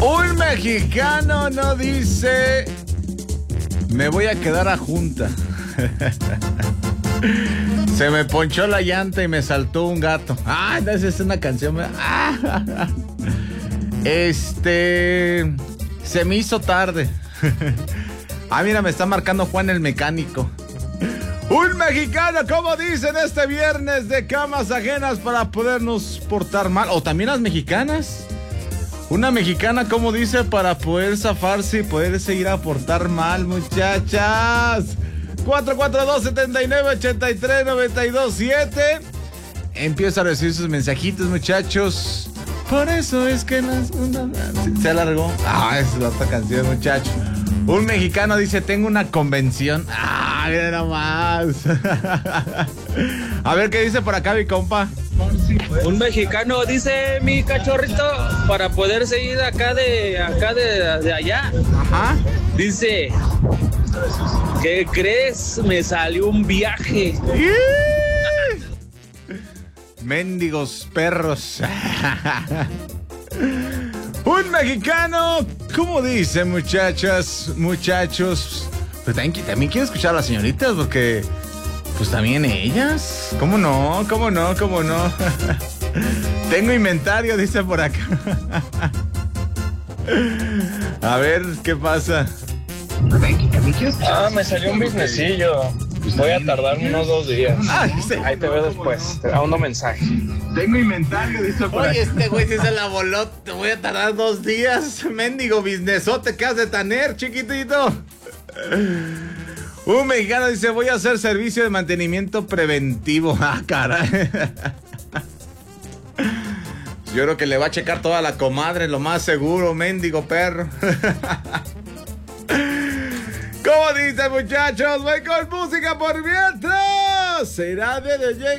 Un mexicano no dice: me voy a quedar a junta. Se me ponchó la llanta y me saltó un gato. Ah, esa es una canción. Se me hizo tarde. Ah, mira, me está marcando Juan el mecánico. Un mexicano, ¿cómo dicen este viernes de camas ajenas para podernos portar mal? O también las mexicanas. Una mexicana, ¿cómo dice para poder zafarse y poder seguir a portar mal, muchachas? 442-79-83-92-7. Empieza a recibir sus mensajitos, muchachos. Por eso es que se alargó. Ah, es la otra canción, muchachos. Un mexicano dice: tengo una convención. Ah, mira nomás. A ver qué dice por acá mi compa. Un mexicano dice, mi cachorrito, para poder seguir acá de allá. Ajá. Dice: ¿qué crees? Me salió un viaje. Mendigos perros. Un mexicano, ¿cómo dice, muchachas, muchachos? Pues también quiero escuchar a las señoritas, porque pues también ellas. ¿Cómo no? ¿Cómo no? ¿Cómo no? Tengo inventario, dice por acá. A ver, ¿qué pasa? Me salió un businessillo. Voy a tardar unos 2 días. Sí. Ahí te veo después. Te mando mensaje. Tengo inventario, dice por acá. Oye, este güey sí se la voló. Te voy a tardar 2 días. Mendigo businessote que has de tener, chiquitito. Un mexicano dice: voy a hacer servicio de mantenimiento preventivo. Ah, caray. Yo creo que le va a checar toda la comadre, lo más seguro, mendigo perro. ¿Cómo dice, muchachos? Voy con música por mientras. Será de DJ